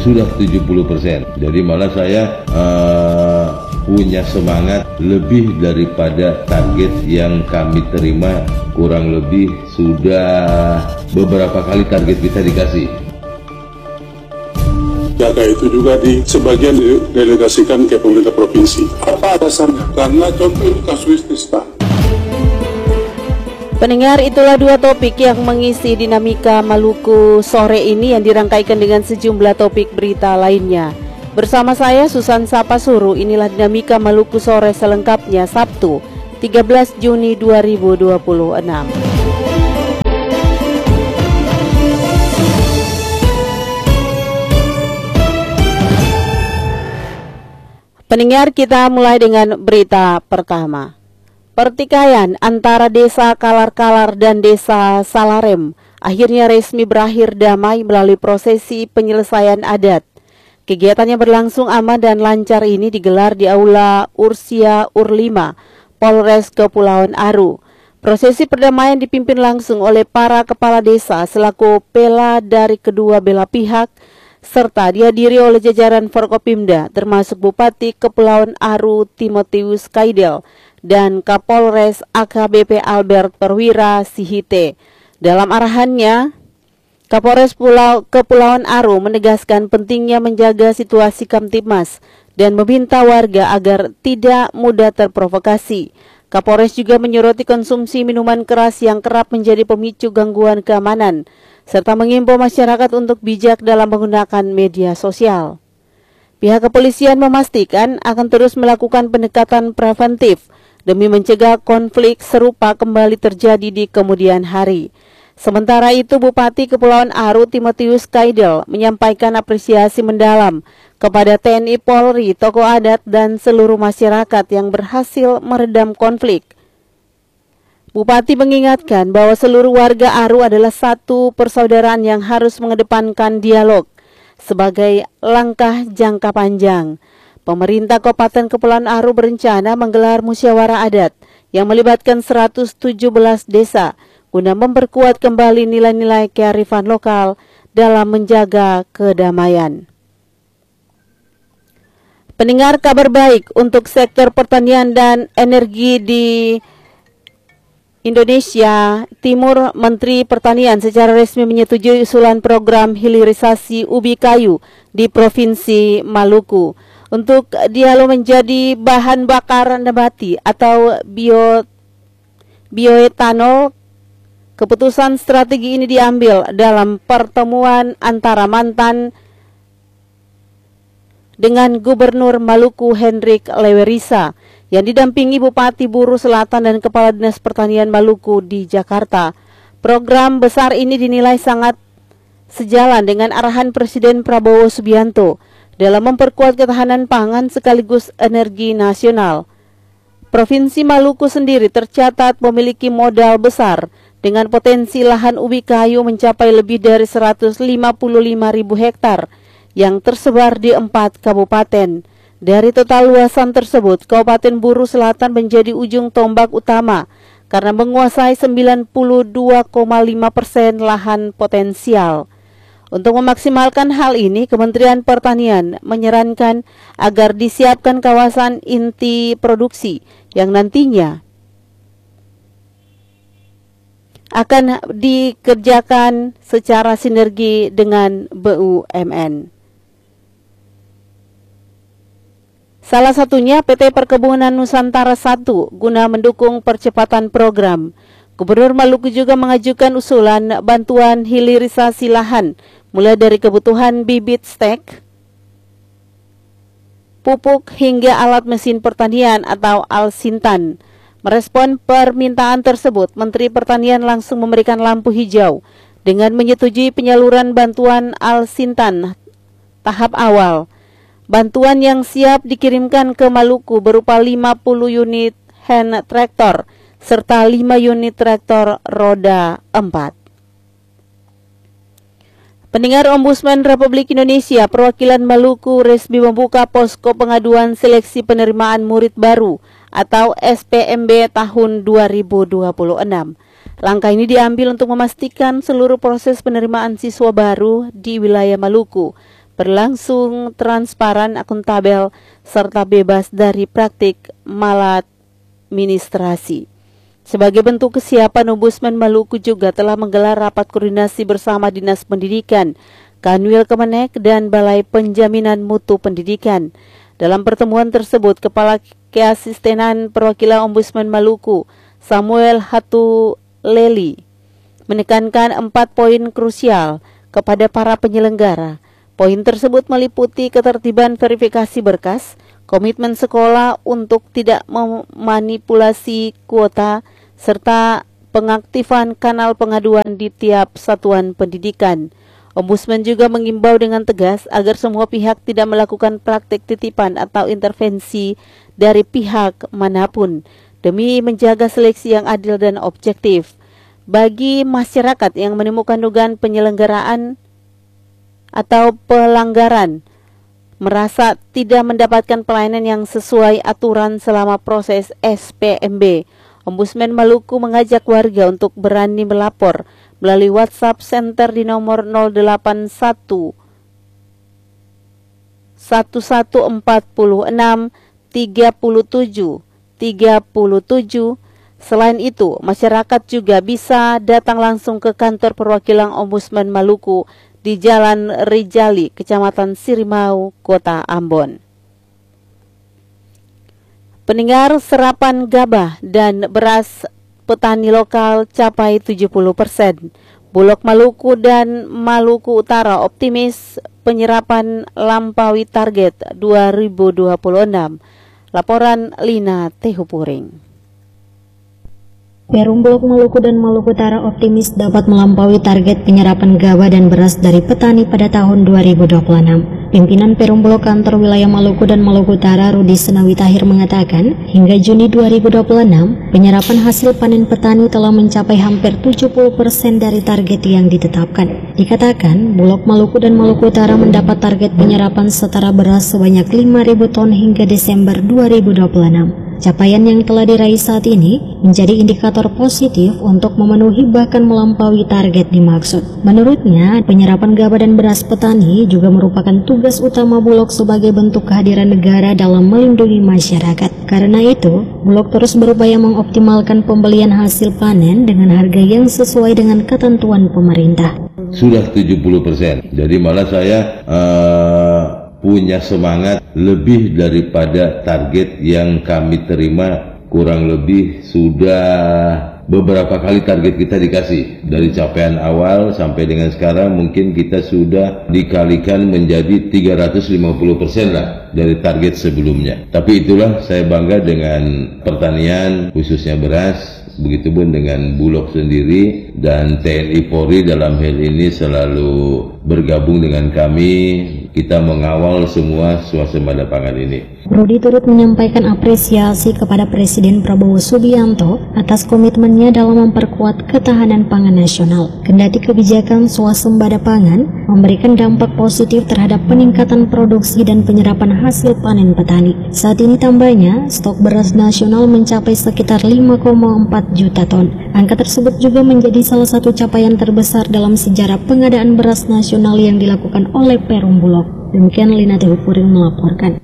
sudah 70%. Jadi malah saya punya semangat lebih daripada target yang kami terima, kurang lebih sudah beberapa kali target kita dikasih. Data itu juga sebagian didelegasikan ke pemerintah provinsi. Apa alasannya? Karena contoh itu kasuistis. Pendengar, itulah dua topik yang mengisi dinamika Maluku sore ini yang dirangkaikan dengan sejumlah topik berita lainnya. Bersama saya Susan Sapasuru, inilah dinamika Maluku sore selengkapnya Sabtu 13 Juni 2026. Pendengar, kita mulai dengan berita pertama. Pertikaian antara desa Kalar-Kalar dan desa Salarem akhirnya resmi berakhir damai melalui prosesi penyelesaian adat. Kegiatannya berlangsung aman dan lancar ini digelar di Aula Ursia Urlima, Polres Kepulauan Aru. Prosesi perdamaian dipimpin langsung oleh para kepala desa selaku pela dari kedua belah pihak, serta dihadiri oleh jajaran Forkopimda termasuk Bupati Kepulauan Aru Timotius Kaidel dan Kapolres AKBP Albert Perwira Sihite. Dalam arahannya, Kapolres Kepulauan Aru menegaskan pentingnya menjaga situasi Kamtibmas dan meminta warga agar tidak mudah terprovokasi. Kapolres juga menyoroti konsumsi minuman keras yang kerap menjadi pemicu gangguan keamanan, serta mengimbau masyarakat untuk bijak dalam menggunakan media sosial. Pihak kepolisian memastikan akan terus melakukan pendekatan preventif demi mencegah konflik serupa kembali terjadi di kemudian hari. Sementara itu, Bupati Kepulauan Aru Timotius Kaidel menyampaikan apresiasi mendalam kepada TNI Polri, tokoh adat, dan seluruh masyarakat yang berhasil meredam konflik. Bupati mengingatkan bahwa seluruh warga Aru adalah satu persaudaraan yang harus mengedepankan dialog sebagai langkah jangka panjang. Pemerintah Kabupaten Kepulauan Aru berencana menggelar musyawarah adat yang melibatkan 117 desa guna memperkuat kembali nilai-nilai kearifan lokal dalam menjaga kedamaian. Pendengar, kabar baik untuk sektor pertanian dan energi di Indonesia Timur. Menteri Pertanian secara resmi menyetujui usulan program hilirisasi ubi kayu di Provinsi Maluku untuk dialog menjadi bahan bakar nabati atau bioetanol. Keputusan strategi ini diambil dalam pertemuan antara mantan dengan Gubernur Maluku Hendrik Lewerisa yang didampingi Bupati Buru Selatan dan Kepala Dinas Pertanian Maluku di Jakarta. Program besar ini dinilai sangat sejalan dengan arahan Presiden Prabowo Subianto dalam memperkuat ketahanan pangan sekaligus energi nasional. Provinsi Maluku sendiri tercatat memiliki modal besar dengan potensi lahan ubi kayu mencapai lebih dari 155.000 hektar yang tersebar di 4 kabupaten. Dari total luasan tersebut, Kabupaten Buru Selatan menjadi ujung tombak utama karena menguasai 92,5% lahan potensial. Untuk memaksimalkan hal ini, Kementerian Pertanian menyarankan agar disiapkan kawasan inti produksi yang nantinya akan dikerjakan secara sinergi dengan BUMN. Salah satunya PT Perkebunan Nusantara I guna mendukung percepatan program. Gubernur Maluku juga mengajukan usulan bantuan hilirisasi lahan mulai dari kebutuhan bibit stek, pupuk hingga alat mesin pertanian atau Alsintan. Merespon permintaan tersebut, Menteri Pertanian langsung memberikan lampu hijau dengan menyetujui penyaluran bantuan Alsintan tahap awal. Bantuan yang siap dikirimkan ke Maluku berupa 50 unit hand traktor serta 5 unit traktor roda 4. Pendengar, Ombudsman Republik Indonesia perwakilan Maluku resmi membuka posko pengaduan seleksi penerimaan murid baru atau SPMB tahun 2026. Langkah ini diambil untuk memastikan seluruh proses penerimaan siswa baru di wilayah Maluku berlangsung transparan, akuntabel, serta bebas dari praktik maladministrasi. Sebagai bentuk kesiapan, Ombudsman Maluku juga telah menggelar rapat koordinasi bersama Dinas Pendidikan, Kanwil Kemenek, dan Balai Penjaminan Mutu Pendidikan. Dalam pertemuan tersebut, Kepala Keasistenan Perwakilan Ombudsman Maluku, Samuel Hatuleli, menekankan 4 poin krusial kepada para penyelenggara. Poin tersebut meliputi ketertiban verifikasi berkas, komitmen sekolah untuk tidak memanipulasi kuota, serta pengaktifan kanal pengaduan di tiap satuan pendidikan. Ombudsman juga mengimbau dengan tegas agar semua pihak tidak melakukan praktik titipan atau intervensi dari pihak manapun demi menjaga seleksi yang adil dan objektif. Bagi masyarakat yang menemukan dugaan penyelenggaraan atau pelanggaran, merasa tidak mendapatkan pelayanan yang sesuai aturan selama proses SPMB, Ombudsman Maluku mengajak warga untuk berani melapor melalui WhatsApp Center di nomor 081 1146 37 37. Selain itu, masyarakat juga bisa datang langsung ke kantor perwakilan Ombudsman Maluku di Jalan Rijali, Kecamatan Sirimau, Kota Ambon. Pendengar, serapan gabah dan beras petani lokal capai 70%. Bulog Maluku dan Maluku Utara optimis penyerapan lampaui target 2026. Laporan Lina Tehupuring. Perum Bulog Maluku dan Maluku Utara optimis dapat melampaui target penyerapan gabah dan beras dari petani pada tahun 2026. Pimpinan Perum Bulog Kantor Wilayah Maluku dan Maluku Utara, Rudi Senawi Tahir, mengatakan hingga Juni 2026, penyerapan hasil panen petani telah mencapai hampir 70% dari target yang ditetapkan. Dikatakan, Bulog Maluku dan Maluku Utara mendapat target penyerapan setara beras sebanyak 5.000 ton hingga Desember 2026. Capaian yang telah diraih saat ini menjadi indikator positif untuk memenuhi bahkan melampaui target dimaksud. Menurutnya, penyerapan gabah dan beras petani juga merupakan tugas utama Bulog sebagai bentuk kehadiran negara dalam melindungi masyarakat. Karena itu, Bulog terus berupaya mengoptimalkan pembelian hasil panen dengan harga yang sesuai dengan ketentuan pemerintah. Sudah 70%. Jadi malah saya punya semangat lebih daripada target yang kami terima. Kurang lebih sudah beberapa kali target kita dikasih. Dari capaian awal sampai dengan sekarang mungkin kita sudah dikalikan menjadi 350% lah dari target sebelumnya. Tapi itulah saya bangga dengan pertanian, khususnya beras. Begitupun dengan Bulog sendiri, dan TNI Polri dalam hal ini selalu bergabung dengan kami. Kita mengawal semua swasembada pangan ini. Rudi turut menyampaikan apresiasi kepada Presiden Prabowo Subianto atas komitmennya dalam memperkuat ketahanan pangan nasional. Kendati kebijakan swasembada pangan memberikan dampak positif terhadap peningkatan produksi dan penyerapan hasil panen petani. Saat ini tambahnya, stok beras nasional mencapai sekitar 5,4 juta ton. Angka tersebut juga menjadi salah satu capaian terbesar dalam sejarah pengadaan beras nasional yang dilakukan oleh Perum Bulog. Demikian Lina Tehupuring melaporkan.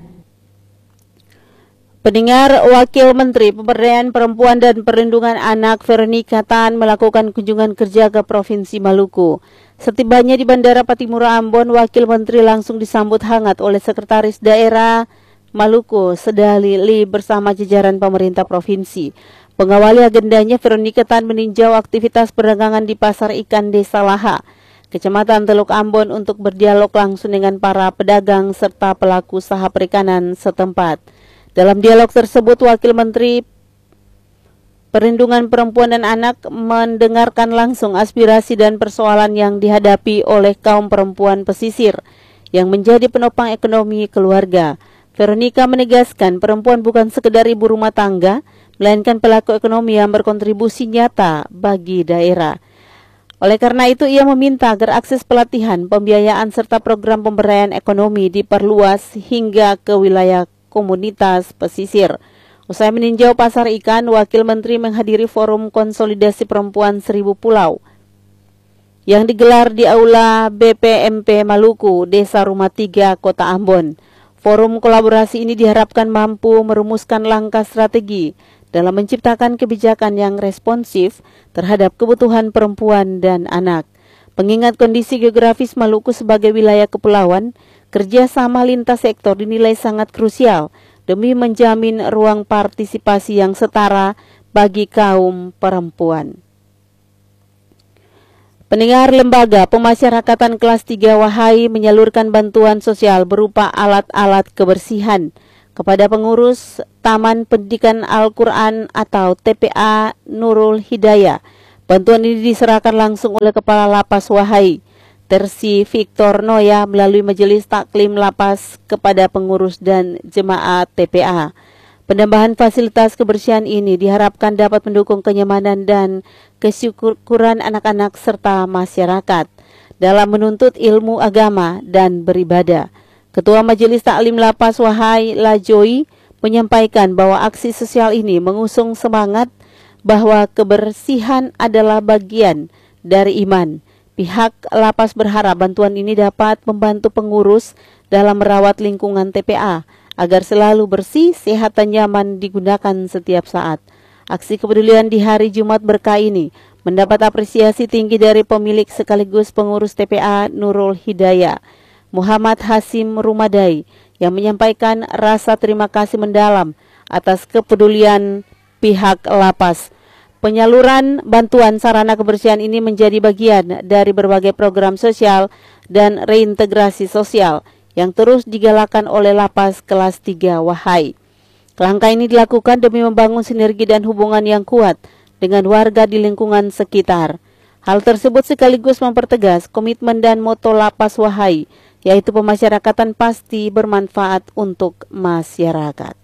Pendengar, Wakil Menteri Pemberdayaan Perempuan dan Perlindungan Anak Veronica Tan melakukan kunjungan kerja ke Provinsi Maluku. Setibanya di Bandara Patimura Ambon, Wakil Menteri langsung disambut hangat oleh Sekretaris Daerah Maluku Sedali Li bersama jajaran pemerintah provinsi. Pengawali agendanya, Veronica Tan meninjau aktivitas perdagangan di Pasar Ikan Desa Laha, Kecamatan Teluk Ambon, untuk berdialog langsung dengan para pedagang serta pelaku usaha perikanan setempat. Dalam dialog tersebut, Wakil Menteri Perlindungan Perempuan dan Anak mendengarkan langsung aspirasi dan persoalan yang dihadapi oleh kaum perempuan pesisir yang menjadi penopang ekonomi keluarga. Veronica menegaskan perempuan bukan sekedar ibu rumah tangga, melainkan pelaku ekonomi yang berkontribusi nyata bagi daerah. Oleh karena itu, ia meminta agar akses pelatihan, pembiayaan, serta program pemberdayaan ekonomi diperluas hingga ke wilayah komunitas pesisir. Usai meninjau pasar ikan, Wakil Menteri menghadiri forum konsolidasi perempuan 1000 pulau yang digelar di Aula BPMP Maluku, Desa Rumah 3, Kota Ambon. Forum kolaborasi ini diharapkan mampu merumuskan langkah strategi dalam menciptakan kebijakan yang responsif terhadap kebutuhan perempuan dan anak. Mengingat kondisi geografis Maluku sebagai wilayah kepulauan, kerjasama lintas sektor dinilai sangat krusial demi menjamin ruang partisipasi yang setara bagi kaum perempuan. Pendengar, Lembaga Pemasyarakatan Kelas 3 Wahai menyalurkan bantuan sosial berupa alat-alat kebersihan kepada pengurus Taman Pendidikan Al-Quran atau TPA Nurul Hidayah. Bantuan ini diserahkan langsung oleh Kepala Lapas Wahai, Tersi Victor Noya, melalui Majelis Taklim Lapas kepada pengurus dan jemaat TPA. Penambahan fasilitas kebersihan ini diharapkan dapat mendukung kenyamanan dan kesyukuran anak-anak serta masyarakat dalam menuntut ilmu agama dan beribadah. Ketua Majelis Taklim Lapas Wahai Lajoi menyampaikan bahwa aksi sosial ini mengusung semangat bahwa kebersihan adalah bagian dari iman. Pihak lapas berharap bantuan ini dapat membantu pengurus dalam merawat lingkungan TPA agar selalu bersih, sehat dan nyaman digunakan setiap saat. Aksi kepedulian di hari Jumat berkah ini mendapat apresiasi tinggi dari pemilik sekaligus pengurus TPA Nurul Hidayah, Muhammad Hasim Rumadai, yang menyampaikan rasa terima kasih mendalam atas kepedulian pihak lapas. Penyaluran bantuan sarana kebersihan ini menjadi bagian dari berbagai program sosial dan reintegrasi sosial yang terus digalakkan oleh Lapas Kelas 3 Wahai. Langkah ini dilakukan demi membangun sinergi dan hubungan yang kuat dengan warga di lingkungan sekitar. Hal tersebut sekaligus mempertegas komitmen dan moto Lapas Wahai, yaitu pemasyarakatan pasti bermanfaat untuk masyarakat.